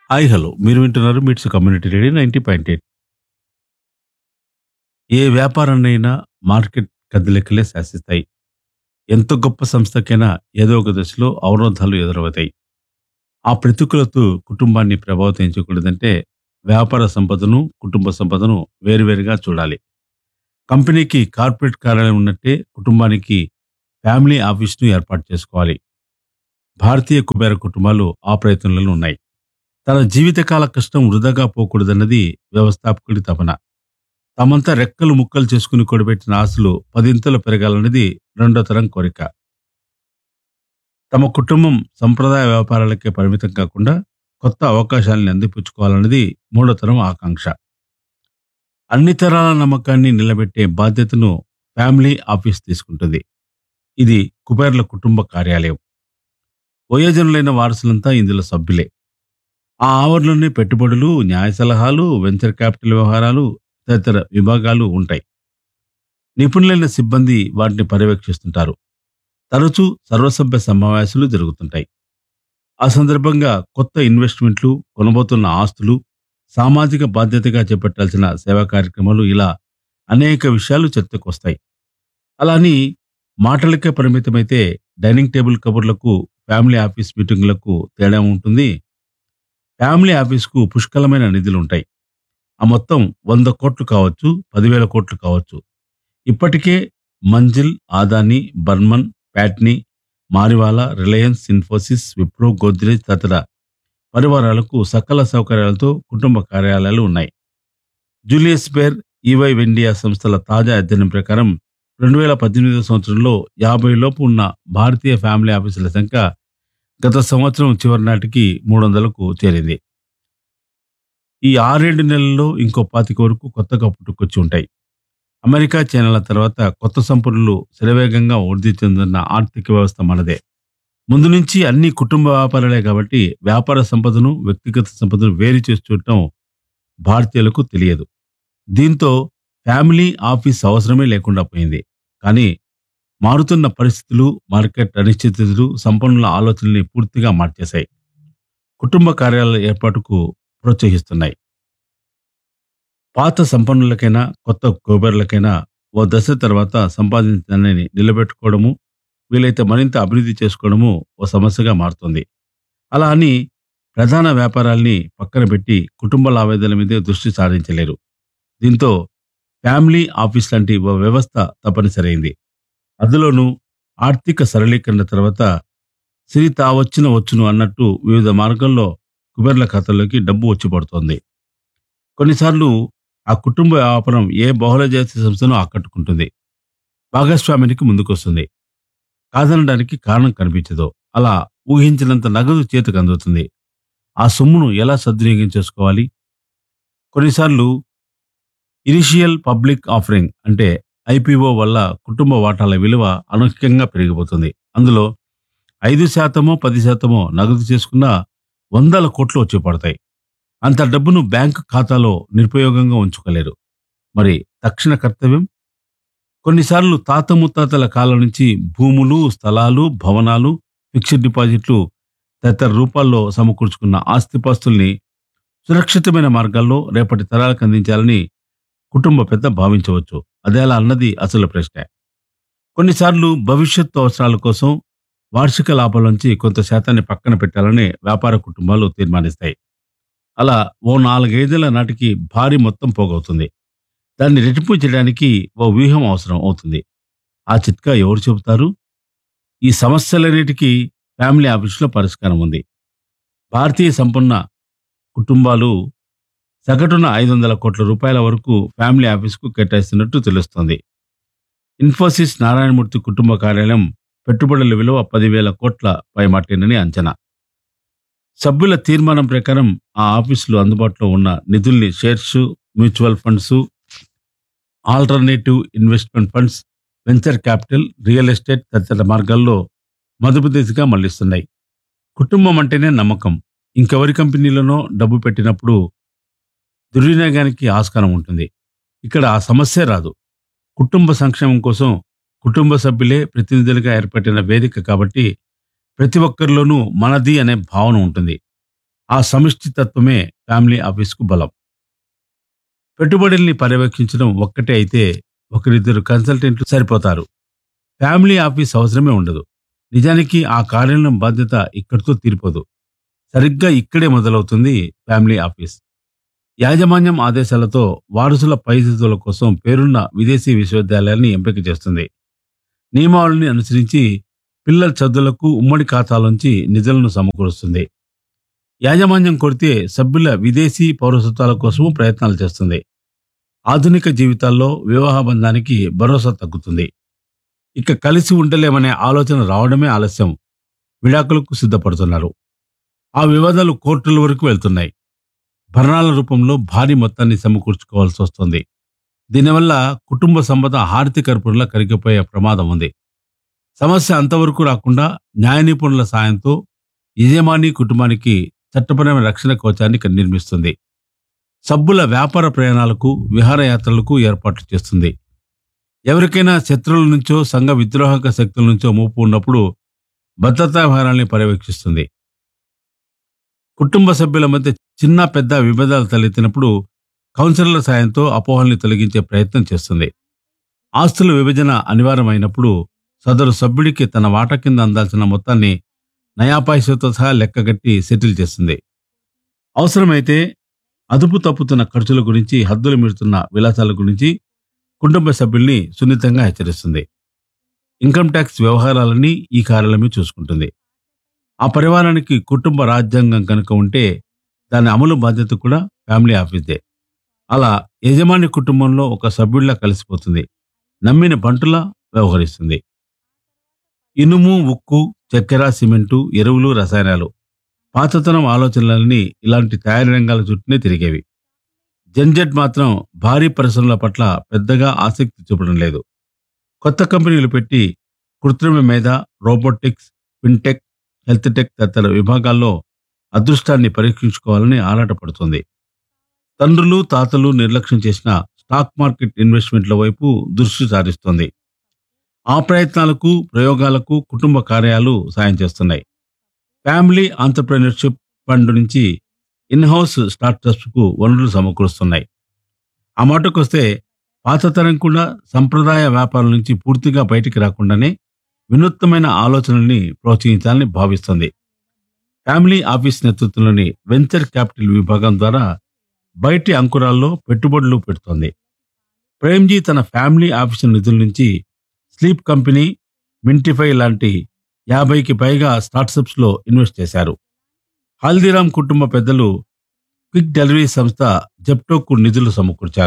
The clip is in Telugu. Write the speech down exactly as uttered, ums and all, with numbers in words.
హాయ్ హలో మీరు వింటున్నారు మిట్స్ community radio ninety point eight. ఏ వ్యాపారాన్నైనా మార్కెట్ కదలికలే శాసిస్తాయి. ఎంత గొప్ప సంస్థకైనా ఏదో ఒక దశలో అవరోధాలు ఎదురవుతాయి. ఆ ప్రతికూలత కుటుంబాన్ని ప్రభావితం చేయకూడదంటే వ్యాపార సంపదను, కుటుంబ సంపదను వేరువేరుగా చూడాలి. కంపెనీకి కార్పొరేట్ కార్యాలయం ఉన్నట్టే కుటుంబానికి ఫ్యామిలీ ఆఫీస్ను ఏర్పాటు చేసుకోవాలి. భారతీయ కుబేర కుటుంబాలు ఆ ప్రయత్నంలో ఉన్నాయి. తన జీవితకాల కష్టం వృధాగా పోకూడదన్నది వ్యవస్థాపకుడి తపన. తమంతా రెక్కలు ముక్కలు చేసుకుని కూడబెట్టిన ఆస్తులు పదింతలు పెరగాలన్నది రెండో తరం కోరిక. తమ కుటుంబం సంప్రదాయ వ్యాపారాలకే పరిమితం కాకుండా కొత్త అవకాశాలను అందిపుచ్చుకోవాలన్నది మూడో తరం ఆకాంక్ష. అన్ని తరాల నమ్మకాన్ని నిలబెట్టే బాధ్యతను ఫ్యామిలీ ఆఫీస్ తీసుకుంటుంది. ఇది కుబేర్ల కుటుంబ కార్యాలయం. వయోజనులైన వారసులంతా ఇందులో సభ్యులే. ఆ ఆవరణలోనే పెట్టుబడులు, న్యాయ సలహాలు, వెంచర్ క్యాపిటల్ వ్యవహారాలు తదితర విభాగాలు ఉంటాయి. నిపుణులైన సిబ్బంది వాటిని పర్యవేక్షిస్తుంటారు. తరచూ సర్వసభ్య సమావేశాలు జరుగుతుంటాయి. ఆ సందర్భంగా కొత్త ఇన్వెస్ట్మెంట్లు, కొనబోతున్న ఆస్తులు, సామాజిక బాధ్యతగా చేపట్టాల్సిన సేవా కార్యక్రమాలు ఇలా అనేక విషయాలు చర్చకు వస్తాయి. అలా అని మాటలకే పరిమితమైతే డైనింగ్ టేబుల్ కబుర్లకు, ఫ్యామిలీ ఆఫీస్ మీటింగులకు తేడా ఉంటుంది. ఫ్యామిలీ ఆఫీస్కు పుష్కలమైన నిధులు ఉంటాయి. ఆ మొత్తం వంద కోట్లు కావచ్చు, పదివేల కోట్లు కావచ్చు. ఇప్పటికే మంజిల్, ఆదాని, బర్మన్, ప్యాట్నీ, మారివాలా, రిలయన్స్, ఇన్ఫోసిస్, విప్రో, గోద్రేజ్ తదితర పరివారాలకు సకల సౌకర్యాలతో కుటుంబ కార్యాలయాలు ఉన్నాయి. జూలియస్ బేర్, ఈవై వెండియా సంస్థల తాజా అధ్యయనం ప్రకారం రెండు వేల పద్దెనిమిదవ సంవత్సరంలో యాభై లోపు ఉన్న భారతీయ ఫ్యామిలీ ఆఫీసుల సంఖ్య గత సంవత్సరం చివరి నాటికి మూడు వందలకు చేరింది. ఈ ఆరేడు నెలల్లో ఇంకో పాతిక వరకు కొత్తగా పుట్టుకొచ్చి ఉంటాయి. అమెరికా, చైనాల తర్వాత కొత్త సంపన్నులు శరవేగంగా వృద్ధి చెందుతున్న ఆర్థిక వ్యవస్థ మనదే. ముందు నుంచి అన్ని కుటుంబ వ్యాపారాలే కాబట్టి వ్యాపార సంపదను, వ్యక్తిగత సంపదను వేరు చేసి చూడటం భారతీయులకు తెలియదు. దీంతో ఫ్యామిలీ ఆఫీస్ అవసరమే లేకుండా పోయింది. కానీ మారుతున్న పరిస్థితులు, మార్కెట్ అనిశ్చితులు సంపన్నుల ఆలోచనల్ని పూర్తిగా మార్చేశాయి. కుటుంబ కార్యాలయాల ఏర్పాటుకు ప్రోత్సహిస్తున్నాయి. పాత సంపన్నులకైనా, కొత్త కుబేర్లకైనా ఓ దశ తర్వాత సంపాదించడాన్ని నిలబెట్టుకోవడము, వీలైతే మరింత అభివృద్ధి చేసుకోవడము ఓ సమస్యగా మారుతుంది. అలా అని ప్రధాన వ్యాపారాల్ని పక్కన పెట్టి కుటుంబ లావాదేవీల మీదే దృష్టి సారించలేరు. దీంతో ఫ్యామిలీ ఆఫీస్ లాంటి ఓ వ్యవస్థ తప్పనిసరైంది. అందులోనూ ఆర్థిక సరళీకరణ తర్వాత సిరి తా వచ్చిన వచ్చును అన్నట్టు వివిధ మార్గాల్లో కుబేర్ల ఖాతాల్లోకి డబ్బు వచ్చి పడుతోంది. కొన్నిసార్లు ఆ కుటుంబ వ్యాపారం ఏ బహుళజాతి సంస్థను ఆకట్టుకుంటుంది, భాగస్వామ్యానికి ముందుకొస్తుంది. కాదనడానికి కారణం కనిపించదు. అలా ఊహించినంత నగదు చేతికి అందుతుంది. ఆ సొమ్మును ఎలా సద్వినియోగం చేసుకోవాలి? కొన్నిసార్లు ఇనిషియల్ పబ్లిక్ ఆఫరింగ్ అంటే ఐపీఓ వల్ల కుటుంబ వాటాల విలువ అనూహ్యంగా పెరిగిపోతుంది. అందులో ఐదు శాతమో పది శాతమో నగదు చేసుకున్న వందల కోట్లు వచ్చి పడతాయి. అంత డబ్బును బ్యాంకు ఖాతాలో నిరుపయోగంగా ఉంచుకోలేరు. మరి తక్షణ కర్తవ్యం? కొన్నిసార్లు తాత ముత్తాతల కాలం నుంచి భూములు, స్థలాలు, భవనాలు, ఫిక్స్డ్ డిపాజిట్లు తదితర రూపాల్లో సమకూర్చుకున్న ఆస్తిపాస్తుల్ని సురక్షితమైన మార్గాల్లో రేపటి తరాలకు అందించాలని కుటుంబ పెద్ద భావించవచ్చు. అదేలా అన్నది అసలు ప్రశ్న. కొన్నిసార్లు భవిష్యత్తు అవసరాల కోసం వార్షిక లాభాల నుంచి కొంత శాతాన్ని పక్కన పెట్టాలని వ్యాపార కుటుంబాలు తీర్మానిస్తాయి. అలా ఓ నాలుగైదేళ్ల నాటికి భారీ మొత్తం పోగవుతుంది. దాన్ని రెట్టింపు చేయడానికి ఓ వ్యూహం అవసరం అవుతుంది. ఆ చిట్కా ఎవరు చెబుతారు? ఈ సమస్యలన్నిటికీ ఫ్యామిలీ ఆఫీసులో పరిష్కారం ఉంది. భారతీయ సంపన్న కుటుంబాలు సగటున ఐదు వందల కోట్ల రూపాయల వరకు ఫ్యామిలీ ఆఫీసుకు కేటాయిస్తున్నట్టు తెలుస్తోంది. ఇన్ఫోసిస్ నారాయణమూర్తి కుటుంబ కార్యాలయం పెట్టుబడుల విలువ పదివేల కోట్ల పైమాటేనని అంచనా. సభ్యుల తీర్మానం ప్రకారం ఆ ఆఫీసులు అందుబాటులో ఉన్న నిధుల్ని shares, mutual funds, alternative investment funds, venture capital, real estate తదితర మార్గాల్లో మదుపు దిశగా మళ్లిస్తున్నాయి. కుటుంబం అంటేనే నమ్మకం. ఇంకెవరి కంపెనీలోనో డబ్బు పెట్టినప్పుడు దుర్వినియోగానికి ఆస్కారం ఉంటుంది. ఇక్కడ ఆ సమస్యే రాదు. కుటుంబ సంక్షేమం కోసం కుటుంబ సభ్యులే ప్రతినిధులుగా ఏర్పడిన వేదిక కాబట్టి ప్రతి ఒక్కరిలోనూ మనది అనే భావన ఉంటుంది. ఆ సమిష్టి తత్వమే ఫ్యామిలీ ఆఫీస్కు బలం. పెట్టుబడుల్ని పర్యవేక్షించడం ఒక్కటే అయితే ఒకరిద్దరు కన్సల్టెంట్లు సరిపోతారు. ఫ్యామిలీ ఆఫీస్ అవసరమే ఉండదు. నిజానికి ఆ కార్యాలయం బాధ్యత ఇక్కడితో తీరిపోదు. సరిగ్గా ఇక్కడే మొదలవుతుంది ఫ్యామిలీ ఆఫీస్. యాజమాన్యం ఆదేశాలతో వారసుల పైచదువుల కోసం పేరున్న విదేశీ విశ్వవిద్యాలయాల్ని ఎంపిక చేస్తుంది. నియమావళిని అనుసరించి పిల్లల చదువులకు ఉమ్మడి ఖాతాలోంచి నిధులను సమకూరుస్తుంది. యాజమాన్యం కొడితే సభ్యుల విదేశీ పౌరసత్వాల కోసము ప్రయత్నాలు చేస్తుంది. ఆధునిక జీవితాల్లో వివాహ బంధానికి భరోసా తగ్గుతుంది. ఇక కలిసి ఉండలేమనే ఆలోచన రావడమే ఆలస్యం. విడాకులకు సిద్ధపడుతున్నారు. ఆ వివాదాలు కోర్టుల వరకు వెళ్తున్నాయి. భరణాల రూపంలో భారీ మొత్తాన్ని సమకూర్చుకోవాల్సి వస్తుంది. దీనివల్ల కుటుంబ సంపద హారతి కర్పూరంలా కరిగిపోయే ప్రమాదం ఉంది. సమస్య అంతవరకు రాకుండా న్యాయ నిపుణుల సాయంతో యజమాని కుటుంబానికి చట్టపరమైన రక్షణ కవచాన్ని క- నిర్మిస్తుంది. సభ్యుల వ్యాపార ప్రయాణాలకు విహారయాత్రలకు ఏర్పాట్లు చేస్తుంది. ఎవరికైనా శత్రువుల నుంచో సంఘ విద్రోహక శక్తుల నుంచో ముప్పు ఉన్నప్పుడు భద్రతా వ్యవహారాన్ని పర్యవేక్షిస్తుంది. కుటుంబ సభ్యుల మధ్య చిన్న పెద్ద విభేదాలు తలెత్తినప్పుడు కౌన్సిలర్ల సాయంతో అపోహల్ని తొలగించే ప్రయత్నం చేస్తుంది. ఆస్తుల విభజన అనివార్యమైనప్పుడు సదరు సభ్యుడికి తన వాటా కింద అందాల్సిన మొత్తాన్ని నయాపైసతో సహా లెక్కగట్టి సెటిల్ చేస్తుంది. అవసరమైతే అదుపు తప్పుతున్న ఖర్చుల గురించి, హద్దులు మీరుతున్న విలాసాల గురించి కుటుంబ సభ్యుల్ని సున్నితంగా హెచ్చరిస్తుంది. ఇన్కమ్ ట్యాక్స్ వ్యవహారాలన్నీ ఈ కార్యాలయమే చూసుకుంటుంది. ఆ పరివారానికి కుటుంబ రాజ్యాంగం కనుక ఉంటే దాని అమలు బాధ్యత కూడా ఫ్యామిలీ ఆఫీస్దే. అలా యజమాని కుటుంబంలో ఒక సభ్యుడిలా కలిసిపోతుంది. నమ్మిన బంటులా వ్యవహరిస్తుంది. ఇనుము, ఉక్కు, చక్కెర, సిమెంటు, ఎరువులు, రసాయనాలు పాతతనం ఆలోచనలన్నీ ఇలాంటి తయారీ రంగాల చుట్టూనే తిరిగేవి. జెన్జెడ్ మాత్రం భారీ పరిశ్రమల పట్ల పెద్దగా ఆసక్తి చూపడం లేదు. కొత్త కంపెనీలు పెట్టి కృత్రిమ మేధ, రోబోటిక్స్, ఫిన్టెక్, హెల్త్ టెక్ తదితర విభాగాల్లో అదృష్టాన్ని పరీక్షించుకోవాలని ఆరాటపడుతుంది. తండ్రులు తాతలు నిర్లక్ష్యం చేసిన స్టాక్ మార్కెట్ ఇన్వెస్ట్మెంట్ల వైపు దృష్టి సారిస్తోంది. ఆ ప్రయత్నాలకు, ప్రయోగాలకు కుటుంబ కార్యాలు సాయం చేస్తున్నాయి. ఫ్యామిలీ ఆంటర్‌ప్రెన్యూర్‌షిప్ ఫండ్ నుంచి ఇన్‌హౌస్ స్టార్టప్స్‌కు వనరులు సమకూరుస్తున్నాయి. ఆ మాటకొస్తే పాత తరం కూడా సంప్రదాయ వ్యాపారాల నుంచి పూర్తిగా బయటికి రాకుండానే వినూత్నమైన ఆలోచనల్ని ప్రోత్సహించాలని భావిస్తుంది. ఫ్యామిలీ ఆఫీస్ నేతృత్వంలోని వెంచర్ క్యాపిటల్ విభాగం ద్వారా బయటి అంకురాల్లో పెట్టుబడులు పెడుతోంది. ప్రేమ్‌జీ తన ఫ్యామిలీ ఆఫీసు నిధుల నుంచి స్లీప్ కంపెనీ, మింటిఫై లాంటి యాభైకి పైగా స్టార్టప్స్‌లో ఇన్వెస్ట్ చేశారు. హల్దీరామ్ కుటుంబ పెద్దలు క్విక్ డెలివరీ సంస్థ జెప్టోకు నిధులు సమకూర్చారు.